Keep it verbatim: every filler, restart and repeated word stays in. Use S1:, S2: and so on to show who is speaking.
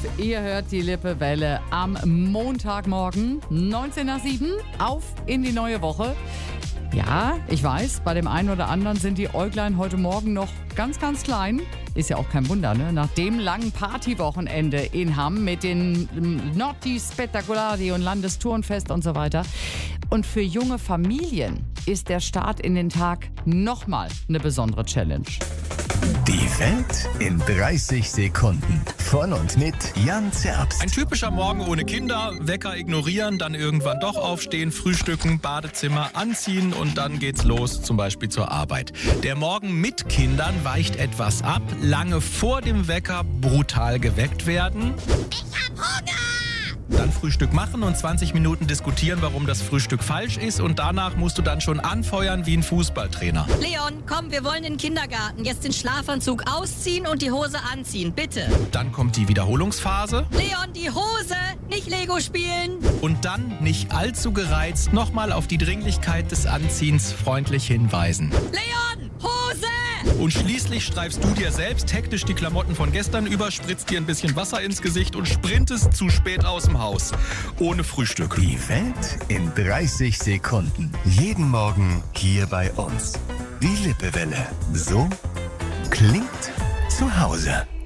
S1: Ihr hört die Lippewelle am Montagmorgen, neunzehn nach sieben, auf in die neue Woche. Ja, ich weiß, bei dem einen oder anderen sind die Äuglein heute Morgen noch ganz, ganz klein. Ist ja auch kein Wunder, ne? Nach dem langen Partywochenende in Hamm mit den Notti Spettacolari und Landesturnfest und so weiter. Und für junge Familien ist der Start in den Tag nochmal eine besondere Challenge.
S2: Die Welt in dreißig Sekunden. Von und mit Jan Zerbst.
S3: Ein typischer Morgen ohne Kinder, Wecker ignorieren, dann irgendwann doch aufstehen, frühstücken, Badezimmer anziehen und dann geht's los, zum Beispiel zur Arbeit. Der Morgen mit Kindern weicht etwas ab, lange vor dem Wecker brutal geweckt werden.
S4: Ich hab Hunger!
S3: Dann Frühstück machen und zwanzig Minuten diskutieren, warum das Frühstück falsch ist. Und danach musst du dann schon anfeuern wie ein Fußballtrainer.
S4: Leon, komm, wir wollen in den Kindergarten. Jetzt den Schlafanzug ausziehen und die Hose anziehen, bitte.
S3: Dann kommt die Wiederholungsphase.
S4: Leon, die Hose, nicht Lego spielen.
S3: Und dann, nicht allzu gereizt, nochmal auf die Dringlichkeit des Anziehens freundlich hinweisen.
S4: Leon, Hose!
S3: Und schließlich streifst du dir selbst hektisch die Klamotten von gestern über, spritzt dir ein bisschen Wasser ins Gesicht und sprintest zu spät aus dem Haus. Ohne Frühstück.
S2: Die Welt in dreißig Sekunden. Jeden Morgen hier bei uns. Die Lippewelle. So klingt zu Hause.